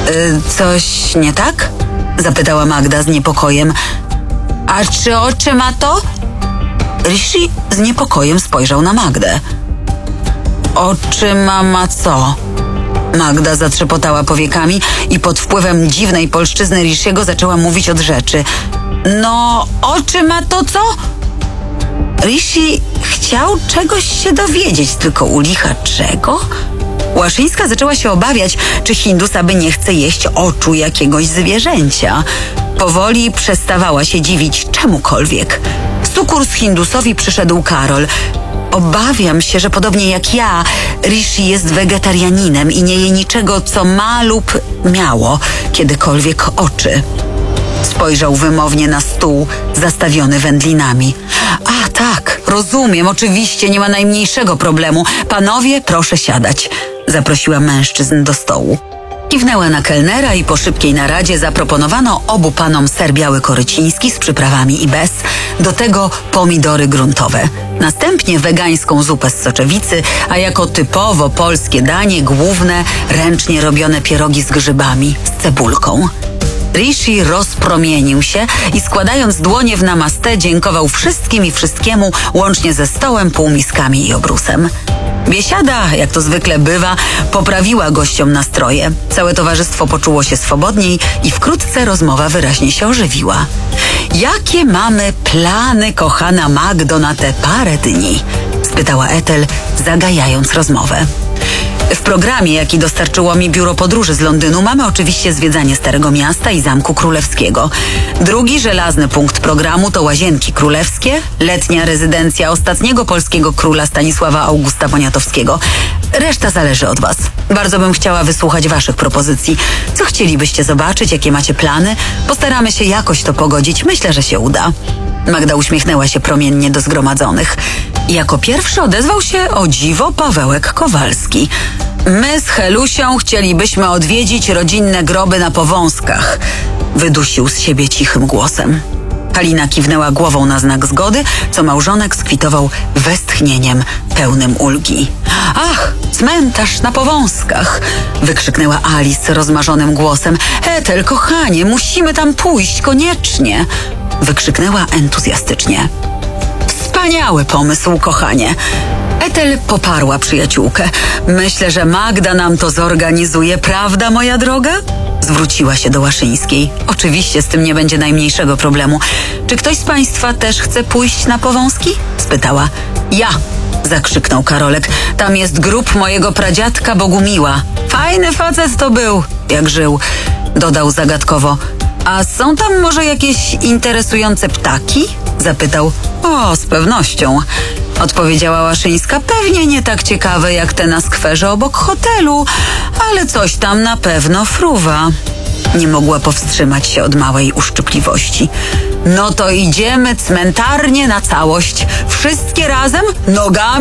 Coś nie tak? Zapytała Magda z niepokojem. A czy oczy ma to? Rishi z niepokojem spojrzał na Magdę. Oczy ma co? Magda zatrzepotała powiekami i pod wpływem dziwnej polszczyzny Rishiego zaczęła mówić od rzeczy. No, oczy ma to co? Rishi chciał czegoś się dowiedzieć, tylko u licha czego? Łaszyńska zaczęła się obawiać, czy Hindus aby nie chce jeść oczu jakiegoś zwierzęcia. Powoli przestawała się dziwić czemukolwiek. W sukurs Hindusowi przyszedł Karol. Obawiam się, że podobnie jak ja, Rishi jest wegetarianinem i nie je niczego, co ma lub miało kiedykolwiek oczy. Spojrzał wymownie na stół zastawiony wędlinami. A tak, rozumiem, oczywiście, nie ma najmniejszego problemu. Panowie, proszę siadać. Zaprosiła mężczyzn do stołu. Kiwnęła na kelnera i po szybkiej naradzie zaproponowano obu panom ser biały koryciński z przyprawami i bez, do tego pomidory gruntowe. Następnie wegańską zupę z soczewicy, a jako typowo polskie danie główne ręcznie robione pierogi z grzybami, z cebulką. Rishi rozpromienił się i składając dłonie w namaste dziękował wszystkim i wszystkiemu, łącznie ze stołem, półmiskami i obrusem. Biesiada, jak to zwykle bywa, poprawiła gościom nastroje. Całe towarzystwo poczuło się swobodniej i wkrótce rozmowa wyraźnie się ożywiła. Jakie mamy plany, kochana Magdo, na te parę dni? Spytała Ethel, zagajając rozmowę. W programie, jaki dostarczyło mi biuro podróży z Londynu, mamy oczywiście zwiedzanie Starego Miasta i Zamku Królewskiego. Drugi żelazny punkt programu to Łazienki Królewskie, letnia rezydencja ostatniego polskiego króla Stanisława Augusta Poniatowskiego. Reszta zależy od was. Bardzo bym chciała wysłuchać waszych propozycji. Co chcielibyście zobaczyć, jakie macie plany? Postaramy się jakoś to pogodzić. Myślę, że się uda. Magda uśmiechnęła się promiennie do zgromadzonych. Jako pierwszy odezwał się o dziwo Pawełek Kowalski. My z Helusią chcielibyśmy odwiedzić rodzinne groby na Powązkach. Wydusił z siebie cichym głosem. Halina kiwnęła głową na znak zgody, co małżonek skwitował westchnieniem pełnym ulgi. Ach, cmentarz na Powązkach! Wykrzyknęła Alice rozmarzonym głosem. Ethel, kochanie, musimy tam pójść, koniecznie! Wykrzyknęła entuzjastycznie. Wspaniały pomysł, kochanie. Ethel poparła przyjaciółkę. Myślę, że Magda nam to zorganizuje, prawda, moja droga? Zwróciła się do Łaszyńskiej. Oczywiście z tym nie będzie najmniejszego problemu. Czy ktoś z państwa też chce pójść na Powązki? Spytała. Ja! Zakrzyknął Karolek. Tam jest grób mojego pradziadka Bogumiła. Fajny facet to był, jak żył. Dodał zagadkowo. A są tam może jakieś interesujące ptaki? Zapytał. O, z pewnością. Odpowiedziała Łaszyńska. Pewnie nie tak ciekawe jak te na skwerze obok hotelu, ale coś tam na pewno fruwa. Nie mogła powstrzymać się od małej uszczypliwości. No to idziemy cmentarnie na całość. Wszystkie razem, nogami